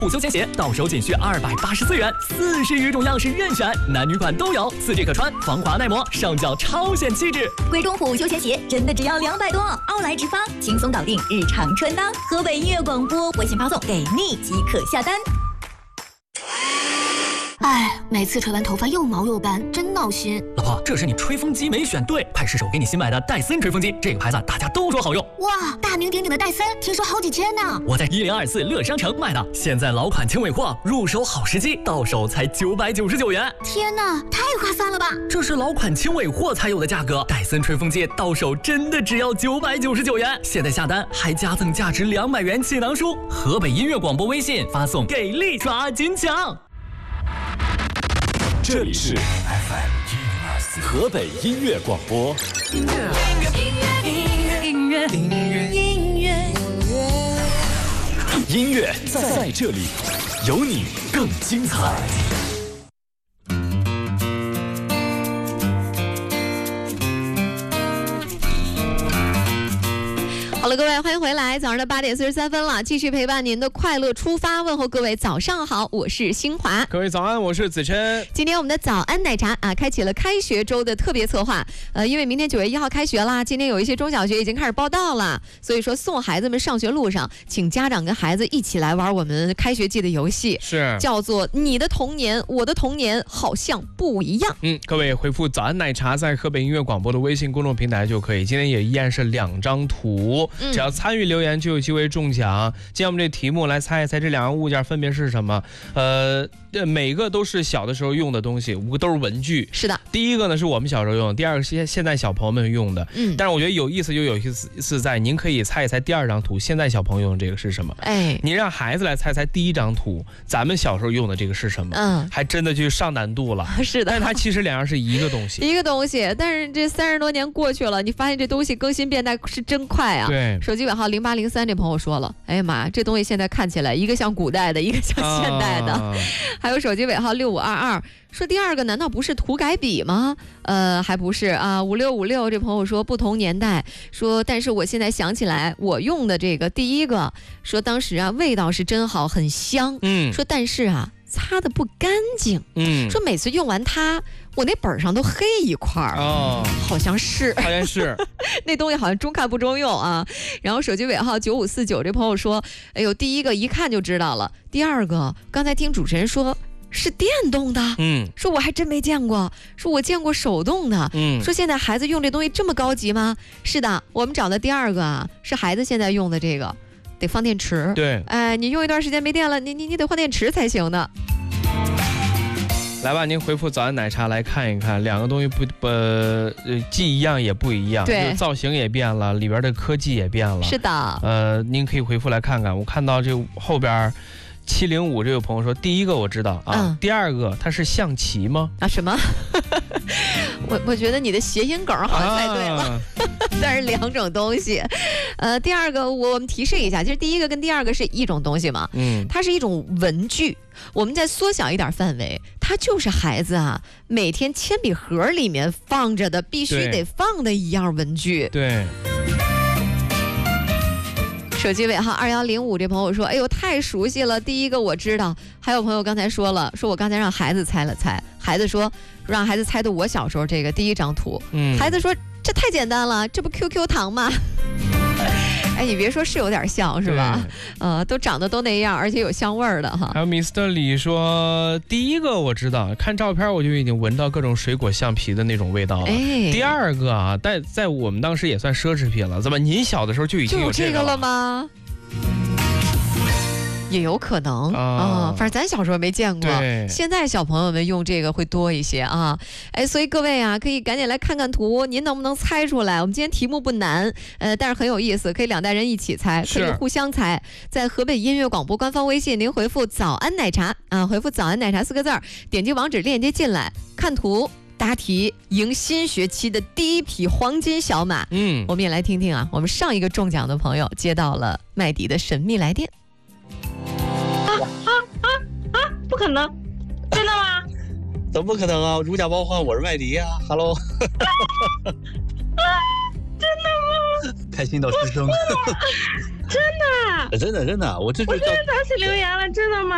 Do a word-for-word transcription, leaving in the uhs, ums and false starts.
虎休闲鞋到手仅需二百八十四元，四十余种样式任选，男女款都有，四 G 可穿，防滑耐磨，上脚超显气质。 贵中虎休闲鞋真的只要两百多，奥莱直发，轻松搞定日常穿搭。河北音乐广播微信发送给你即可下单。 哎，每次吹完头发又毛又干，真闹心。 老婆，这是你吹风机没选对，快试手给你新买的戴森吹风机，这个牌子大家都说好用。 哇，大名鼎鼎的戴森，听说好几千呢。 我在一零二四乐商城买的，现在老款轻尾货，入手好时机，到手才九百九十九元。 天哪，太划算了吧！ 这是老款轻尾货才有的价格，戴森吹风机到手真的只要九百九十九元。现在下单还加赠价值两百元气囊书。河北音乐广播微信发送给力抓紧抢。 这里是 F M 一零二四河北音乐广播。音乐，音乐，音乐，音乐，音乐，音乐，音乐在这里，有你更精彩。 好了，各位，欢迎回来。早上的八点四十三分了，继续陪伴您的快乐出发。问候各位早上好，我是新华。 各位早安，我是子琛。 今天我们的早安奶茶啊，开启了开学周的特别策划。呃，因为明天九月一号开学啦，今天有一些中小学已经开始报到了，所以说送孩子们上学路上，请家长跟孩子一起来玩我们开学季的游戏， 是叫做你的童年，我的童年好像不一样。 嗯，各位回复早安奶茶在河北音乐广播的微信公众平台就可以。今天也依然是两张图。只要参与留言就有机会中奖。今天我们这题目来猜一猜这两样物件分别是什么？呃，每个都是小的时候用的东西，五个都是文具。 是的， 第一个呢是我们小时候用的，第二个是现在小朋友们用的。嗯，但是我觉得有意思就有意思在，您可以猜一猜第二张图，现在小朋友用的这个是什么？哎，你让孩子来猜猜第一张图，咱们小时候用的这个是什么？嗯，还真的就上难度了。 是的， 但是它其实两样是一个东西， 一个东西。但是这三十多年过去了，你发现这东西更新变代是真快啊。 对。 手机尾号零八零三这朋友说了，哎呀妈，这东西现在看起来一个像古代的，一个像现代的。啊、还有手机尾号六五二二说第二个难道不是涂改笔吗？呃，还不是啊。五六五六这朋友说不同年代，说但是我现在想起来我用的这个第一个，说当时啊味道是真好，很香。嗯，说但是啊擦的不干净。嗯，说每次用完它，我那本上都黑一块儿。哦，好像是， 好像是。 那东西好像中看不中用啊。然后手机尾号九五四九这朋友说，哎呦，第一个一看就知道了，第二个刚才听主持人说是电动的，嗯，说我还真没见过，说我见过手动的，嗯，说现在孩子用这东西这么高级吗？是的，我们找的第二个啊，是孩子现在用的这个，得放电池。对，哎，你用一段时间没电了，你你你得换电池才行的。 来吧，您回复早安奶茶来看一看，两个东西不不、呃、既一样也不一样，对，造型也变了，里边的科技也变了。 是的， 呃，您可以回复来看看。我看到这后边七零五这位朋友说，第一个我知道啊，嗯、第二个它是象棋吗？ 啊什么？我我觉得你的谐音梗好像猜对了，啊、但是两种东西。呃，第二个我们提示一下，其实第一个跟第二个是一种东西嘛，嗯，它是一种文具。我们再缩小一点范围，它就是孩子啊每天铅笔盒里面放着的必须得放的一样文具。 对。 手机尾号二幺零五这朋友说，哎呦太熟悉了，第一个我知道。还有朋友刚才说了，说我刚才让孩子猜了猜，孩子说让孩子猜的我小时候这个第一张图，嗯，孩子说这太简单了，这不 Q Q 糖吗？哎，你别说是有点像是吧？呃，都长得都那样，而且有香味儿的哈。 还有 mister 李说，第一个我知道，看照片我就已经闻到各种水果橡皮的那种味道了。哎，第二个啊，但在我们当时也算奢侈品了，怎么您小的时候就已经有这个了？ 就有这个了吗？也有可能啊、哦，反正咱小时候没见过，现在小朋友们用这个会多一些啊。哎，所以各位啊，可以赶紧来看看图，您能不能猜出来？我们今天题目不难，呃，但是很有意思，可以两代人一起猜，可以互相猜。在河北音乐广播官方微信，您回复“早安奶茶”啊，回复“早安奶茶”四个字儿，点击网址链接进来，看图。答题赢新学期的第一匹黄金小马。嗯，我们也来听听啊，我们上一个中奖的朋友接到了麦迪的神秘来电。 啊啊啊啊！不可能，真的吗？ 怎么不可能啊？如假包换，我是麦迪呀、啊、，Hello 啊。真的吗？ 开心到失声。 真的？ 真的真的，我这就我真的打起留言了，真的吗？